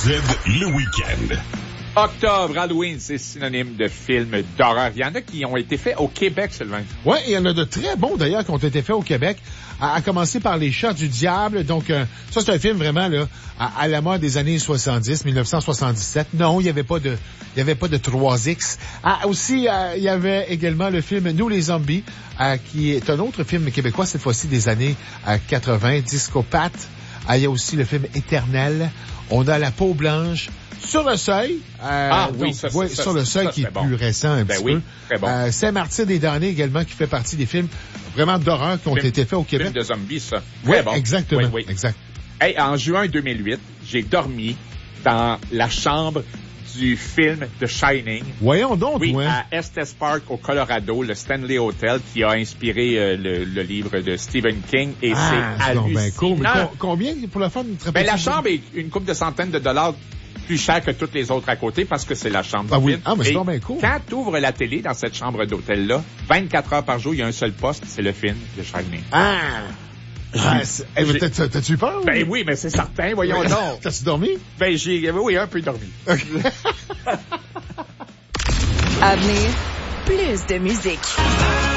le week-end. Octobre, Halloween, c'est synonyme de films d'horreur. Il y en a qui ont été faits au Québec, Sylvain. Oui, il y en a de très bons, d'ailleurs, qui ont été faits au Québec, à commencer par Les Chats du Diable. Donc, ça, c'est un film vraiment, là, à la mode des années 70, 1977. Non, il n'y avait pas de 3X. Aussi, il y avait également le film Nous les zombies, qui est un autre film québécois, cette fois-ci des années 80, Discopathe. Il y a aussi le film Éternel. On a La peau blanche. Sur le seuil. Sur le seuil qui est plus récent un petit peu. Très bon. Saint-Martin-des-Damnés également, qui fait partie des films vraiment d'horreur qui ont été faits au Québec. Film de zombies, ça. Oui, bon. exactement. Oui. Exact. Hey, en juin 2008, j'ai dormi dans la chambre du film The Shining. Voyons donc, oui, ouais. à Estes Park, au Colorado, le Stanley Hotel, qui a inspiré le livre de Stephen King, et c'est hallucinant. Cool. Mais combien pour la femme? La chambre est une couple de centaines de dollars plus cher que toutes les autres à côté parce que c'est la chambre du film. Mais c'est bien cool. Quand tu ouvres la télé dans cette chambre d'hôtel-là, 24 heures par jour, il y a un seul poste, c'est le film The Shining. T'as-tu eu peur? Ben oui, mais c'est certain, voyons donc. T'as-tu dormi? Ben oui, un peu dormi. Okay. À venir, plus de musique.